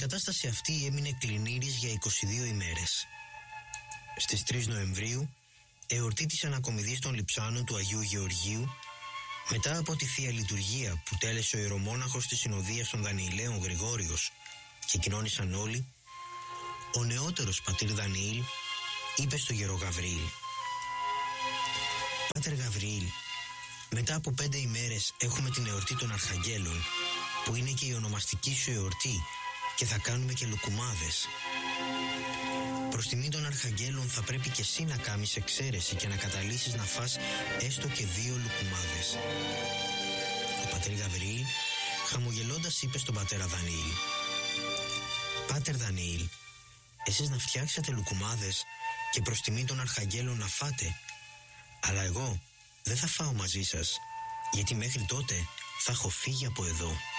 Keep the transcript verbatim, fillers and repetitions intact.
κατάσταση αυτή έμεινε κλινήρης για είκοσι δύο ημέρες. Στις τρεις Νοεμβρίου, εορτή της ανακομιδής των λειψάνων του Αγίου Γεωργίου, μετά από τη Θεία Λειτουργία που τέλεσε ο ιερομόναχος της Συνοδείας των Δανιηλαίων Γρηγόριος και κοινώνησαν όλοι, ο νεότερος πατήρ Δανιήλ είπε στο γερο Γαβριήλ: «Πάτερ Γαβριήλ, μετά από πέντε ημέρες έχουμε την εορτή των Αρχαγγέλων, που είναι και η ονομαστική σου εορτή, και θα κάνουμε και λουκουμάδες. Προς τιμή των Αρχαγγέλων θα πρέπει και εσύ να κάνεις εξαίρεση και να καταλύσεις να φας έστω και δύο λουκουμάδες». Ο πατήρ Γαβριήλ χαμογελώντας είπε στον πατέρα Δανιήλ: «Πάτερ Δανιήλ, εσείς να φτιάξετε λουκουμάδες και προς τιμή των Αρχαγγέλων να φάτε, αλλά εγώ δεν θα φάω μαζί σας, γιατί μέχρι τότε θα έχω φύγει από εδώ».